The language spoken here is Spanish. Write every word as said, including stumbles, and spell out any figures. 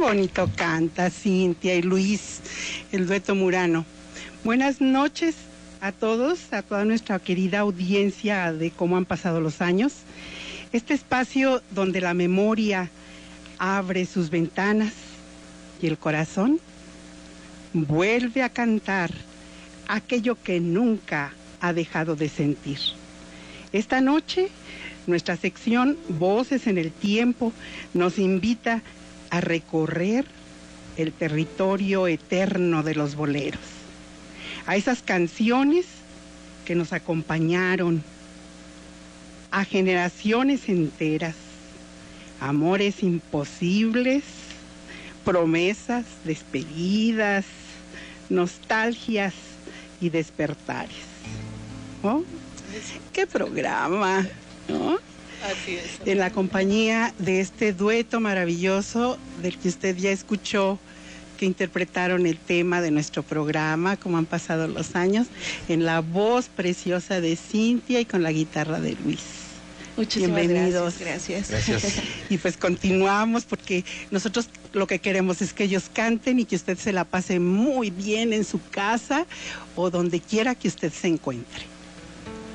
bonito canta Cintia y Luis, el dueto Murano. Buenas noches a todos, a toda nuestra querida audiencia de Cómo han pasado los años. Este espacio donde la memoria abre sus ventanas y el corazón vuelve a cantar aquello que nunca ha dejado de sentir. Esta noche, nuestra sección Voces en el Tiempo nos invita a recorrer el territorio eterno de los boleros, a esas canciones que nos acompañaron a generaciones enteras, amores imposibles, promesas, despedidas, nostalgias y despertares. ¿Oh? ¡Qué programa! ¿No? Así es. En la compañía de este dueto maravilloso del que usted ya escuchó, que interpretaron el tema de nuestro programa, Cómo han pasado los años, en la voz preciosa de Cintia y con la guitarra de Luis. Muchísimas Bienvenidos. gracias. Gracias. Y pues continuamos porque nosotros lo que queremos es que ellos canten y que usted se la pase muy bien en su casa o donde quiera que usted se encuentre.